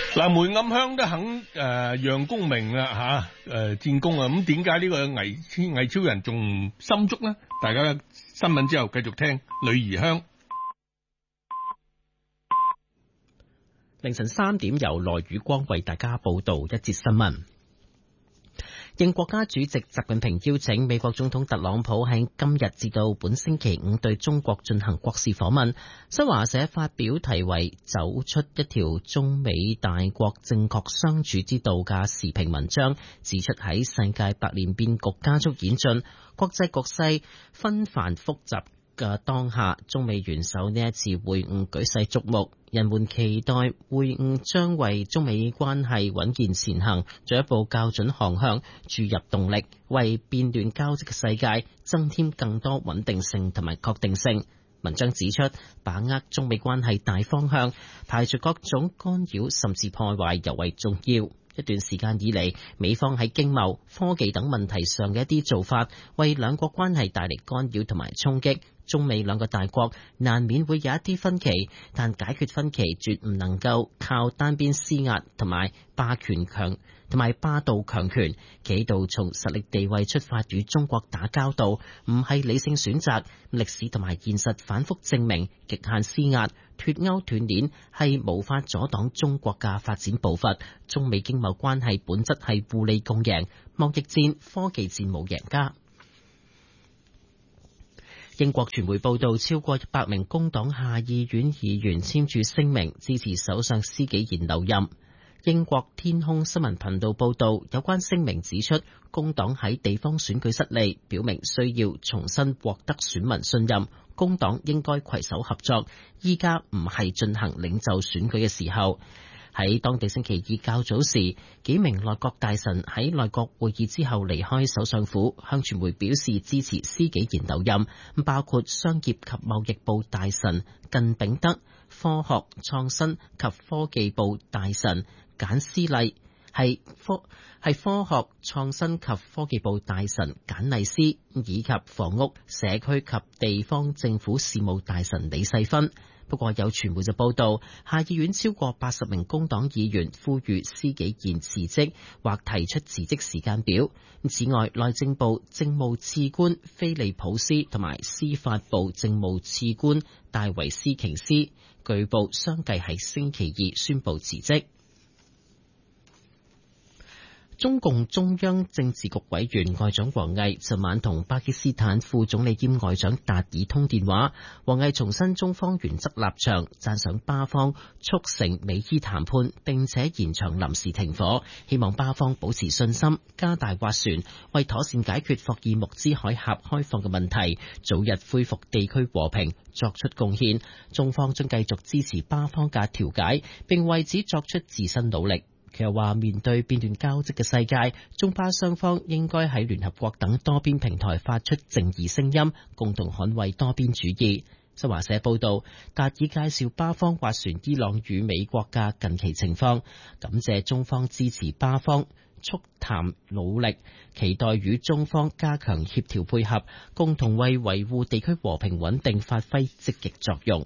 嗱，梅暗香都肯讓功名啦戰功啊，咁點解呢個魏超人仲唔心足呢？大家新聞之後繼續聽女兒香。 凌晨3點由羅宇光為大家報道一節新聞。應國家主席習近平邀請，美國總統特朗普喺今日至到本星期五對中國進行國事訪問。新華社發表題為《走出一條中美大國正確相處之道》嘅時評文章，指出喺世界百年變局加速演進、國際局勢紛繁複雜嘅當下，中美元首呢一次會晤舉世矚目，人們期待會晤將為中美關係穩健前行進一步校準航向注入動力，為變亂交織嘅世界增添更多穩定性同埋確定性。文章指出，把握中美關係大方向，排除各種干擾甚至破壞尤為重要。一段時間以嚟，美方喺經貿、科技等問題上嘅一啲做法，為兩國關係帶嚟干擾同埋衝擊。中美兩個大國難免會有一啲分歧，但解決分歧絕唔能夠靠單邊施壓同埋霸道強權，企圖從實力地位出發與中國打交道，唔係理性選擇。歷史同埋現實反覆證明，極限施壓、脫鈎斷鏈係無法阻擋中國嘅發展步伐。中美經貿關係本質係互利共贏，貿易戰、科技戰冇贏家。英國傳媒報道，超過100名工黨下議院議員簽署聲明，支持首相施紀賢留任。英國天空新聞頻道報道，有關聲明指出，工黨喺地方選舉失利，表明需要重新獲得選民信任，工黨應該攜手合作。依家唔係進行領袖選舉嘅時候。喺當地星期二較早時，幾名內閣大臣喺內閣會議之後離開首相府，向傳媒表示支持施紀賢留任，包括商業及貿易部大臣靳炳德、科學創新及科技部大臣簡思麗，係科學創新及科技部大臣簡麗斯，以及房屋、社區及地方政府事務大臣李世芬。不過有傳媒就報道，下議院超過80名工黨議員呼籲施紀賢辭職或提出辭職時間表。此外，內政部政務次官菲利普斯同埋司法部政務次官戴維斯瓊斯，據報相繼喺星期二宣布辭職。中共中央政治局委員外長王毅昨晚同巴基斯坦副總理兼外長達爾通電話，王毅重申中方原則立場，讚賞巴方促成美伊談判並且延長臨時停火，希望巴方保持信心，加大斡旋，為妥善解決霍爾木茲海峽開放嘅問題，早日恢復地區和平作出貢獻。中方將繼續支持巴方嘅調解，並為此作出自身努力。佢又話，面對變亂交織嘅世界，中巴雙方應該喺聯合國等多邊平台發出正義聲音，共同捍衛多邊主義。新華社報道，達爾介紹巴方斡旋伊朗與美國嘅近期情況，感謝中方支持巴方促談努力，期待與中方加強協調配合，共同為維護地區和平穩定發揮積極作用。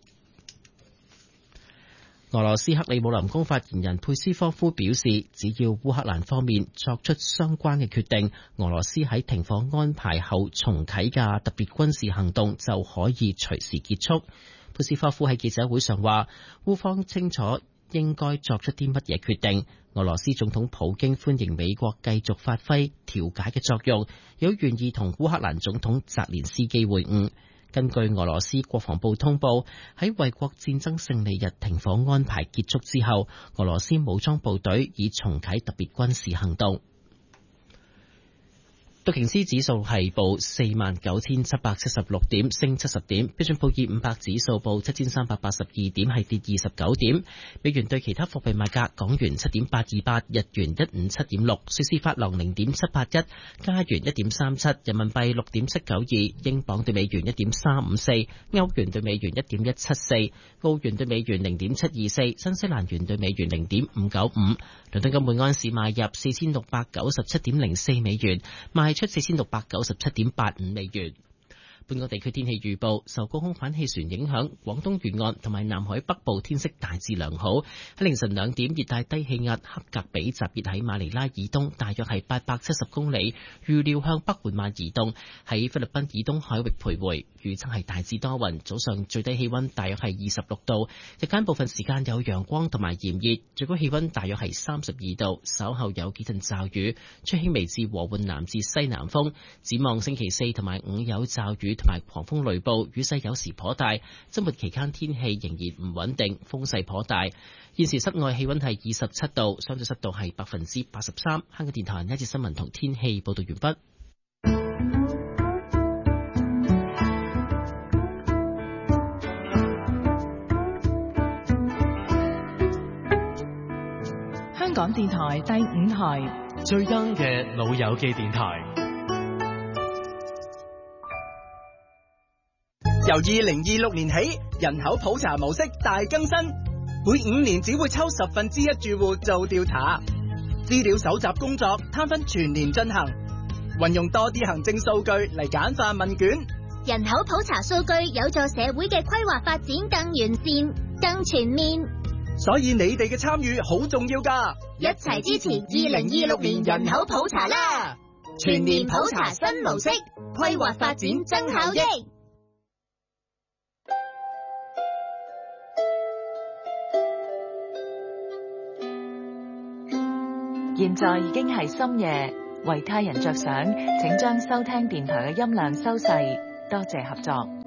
俄羅斯克里姆林宮發言人佩斯科夫表示，只要烏克蘭方面作出相關嘅決定，俄羅斯喺停火安排後重啟嘅特別軍事行動就可以隨時結束。佩斯科夫喺記者會上話，烏方清楚應該作出啲乜嘢決定。俄羅斯總統普京歡迎美國繼續發揮調解嘅作用，有願意同烏克蘭總統澤連斯基會晤。根據俄羅斯國防部通報，喺衛國戰爭勝利日停火安排結束之後，俄羅斯武裝部隊已重啟特別軍事行動。道瓊斯指數係報49,776點，升70點；標準普爾500指數報7,382點，係跌29點。美元對其他貨幣賣價：港元7.828，日元157.6，瑞士法郎0.781，加元1.37，人民幣6.792，英鎊對美元1.354，歐元對美元1.174，澳元對美元0.724，新西蘭元對美元0.595。倫敦金每安士買入4697.04美元，賣出4697.85美元。 本港地區天氣預報，受高空反氣旋影響，廣東沿岸同埋南海北部天色大致良好。喺凌晨2點，熱帶低氣壓克格比集結喺馬尼拉以東，大約係870公里，預料向北緩慢移動，喺菲律賓以東海域徘徊。預測係大致多雲，早上最低氣溫大約係26度，日間部分時間有陽光同埋炎熱，最高氣溫大約係32度，稍後有幾陣驟雨，吹輕微至和緩南至西南風。展望星期4同埋5有驟雨同埋狂風雷暴，雨勢有時頗大。周末期間天氣仍然唔穩定，風勢頗大。現時室外氣溫係27度，相對濕度係83%。香港電台呢一節新聞同天氣報道完畢。 香港電台第5台最 young 嘅老友記電台。 由2026年起，人口普查模式大更新，每5年只會抽1/10住戶做調查，資料搜集工作攤分全年進行，運用多啲行政數據嚟簡化問卷。 人口普查數據有助社會嘅規劃發展更完善、更全面。 所以你哋嘅參與好重要㗎， 一齊支持2026年人口普查啦！全面普查新模式，規劃發展增效益。 現在已經係深夜，為他人着想，請將收聽電台嘅音量收細，多謝合作。